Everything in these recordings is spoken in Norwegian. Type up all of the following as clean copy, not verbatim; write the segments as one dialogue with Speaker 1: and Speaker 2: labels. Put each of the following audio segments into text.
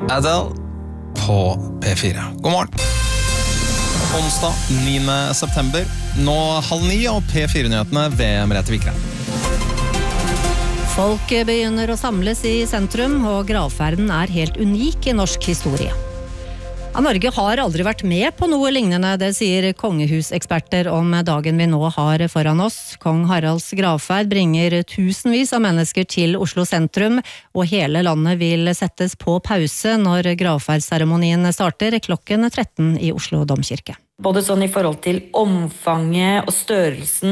Speaker 1: Adele på P4. God morgen. Onsdag 9. september. Nå 8:30 og P4-nyhetene ved Merete Vikrem.
Speaker 2: Folk begynner å samles i sentrum, og gravferden er helt unik i norsk historie. Ja, Norge har aldri vært med på noe lignende, det sier kongehuseksperter om dagen vi nå har foran oss. Kong Haralds gravferd bringer tusenvis av mennesker til Oslo sentrum, og hele landet vil settes på pause når gravferdsseremonien starter klokken 13 i Oslo domkirke.
Speaker 3: Både sånn i forhold til omfanget og størrelsen,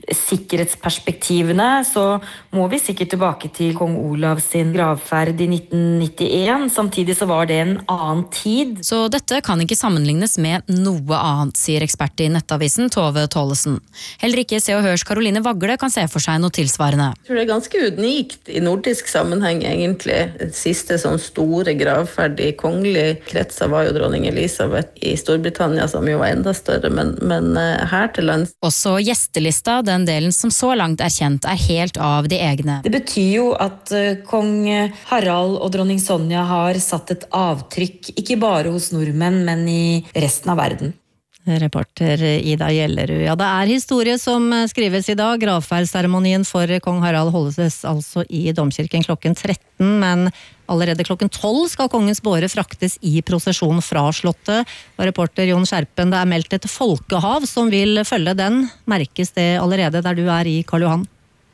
Speaker 3: sikkerhetsperspektivene, så må vi sikkert tilbake til kong Olav sin gravferd i 1991. Samtidig så var det en annen tid.
Speaker 4: Så dette kan ikke sammenlignes med noe annet, sier ekspert i Nettavisen Tove Tollesen. Heller ikke Se og Hørs Karoline Vagle kan se for seg noe tilsvarende.
Speaker 5: Jeg tror det er ganske unikt i nordisk sammenheng egentlig. Det siste sånn store gravferd i kongelig kretser var jo dronning Elisabeth i Storbritannia, som jo var enda større, men her til lands.
Speaker 4: Også gjestelista, den delen som så langt er kjent, er helt av de egne.
Speaker 3: Det betyr jo at kong Harald og dronning Sonja har satt et avtrykk, ikke bare hos nordmenn, men i resten av verden.
Speaker 2: Reporter Ida Gjellerud. Ja, det er historie som skrives i dag. Gravferdsseremonien for kong Harald holdes altså i domkirken klokken 13, men allerede klokken 12 skal kongens båre fraktes i prosesjon fra slottet. Og reporter Jon Skjerpen, det er meldt et folkehav som vil følge den. Merkes det allerede der du er i Karl Johan?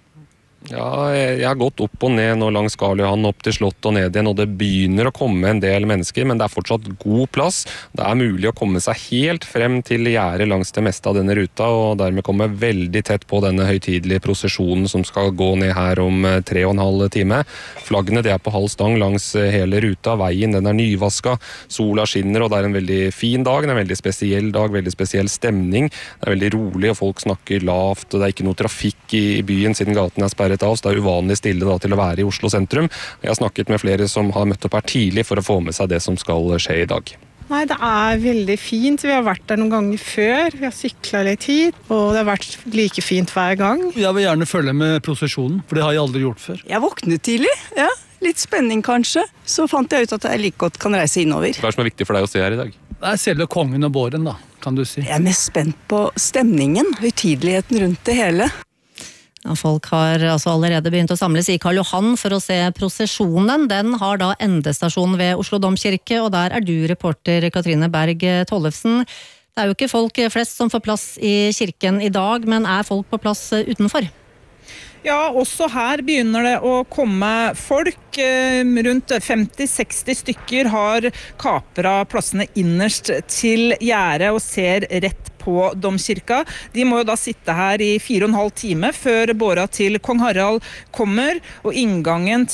Speaker 6: Ja, jeg har gått opp og ned nå langs Karl Johan, opp til slott og ned igjen, og det begynner å komme en del mennesker, men det er fortsatt god plass. Det er mulig å komme seg helt frem til gjerdet langs det meste av denne ruta, og dermed komme veldig tett på denne høytidelige prosesjonen som skal gå ned her om 3,5 time. Flaggene det er på halv stang langs hele ruta, veien den er nyvaska, sola skinner, og det er en veldig fin dag, det er en veldig spesiell dag, veldig spesiell stemning. Det er veldig rolig, og folk snakker lavt, og det er ikke noe trafikk i byen siden gaten er sperret av, så det er uvanlig stille da, til å være i Oslo sentrum. Jeg har snakket med flere som har møtt opp her tidlig for å få med seg det som skal skje i dag.
Speaker 7: Nei, det er veldig fint. Vi har vært der noen ganger før. Vi har syklet litt hit, og det har vært like fint hver gang.
Speaker 8: Jeg vil gjerne følge med prosesjonen, for det har jeg aldri gjort før.
Speaker 9: Jeg våknet tidlig, ja. Litt spenning kanskje. Så fant jeg ut at jeg like godt kan reise innover.
Speaker 6: Hva er det som er viktig for deg å se her i dag?
Speaker 8: Det er selve kongen og båren da, kan du si.
Speaker 9: Jeg er mest spent på stemningen, høytideligheten rundt det hele.
Speaker 2: Ja, folk har altså allerede begynt å samles i Karl Johan for å se prosesjonen. Den har da endestasjon ved Oslo domkirke, og der er du reporter Katrine Berg Tollefsen. Det er jo ikke folk flest som får plass i kirken i dag, men er folk på plass utenfor?
Speaker 10: Ja, også her begynner det å komme folk. Rundt 50-60 stykker har kapret plassene innerst til gjerdet og ser rett på domkirka. De må jo da sitte her i 4,5 timer før båra til kong Harald kommer, og inngangen